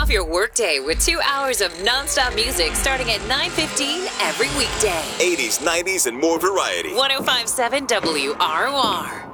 off your workday with 2 hours of nonstop music starting at 9:15 every weekday. 80s, 90s, and more variety. 105.7 WROR.